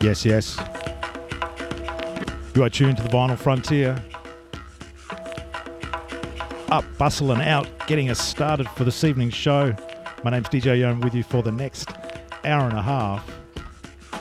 Yes, yes. You are tuned to the Vinyl Frontier. Up, bustle and out, getting us started for this evening's show. My name's DJ Yo, with you for the next hour and a half.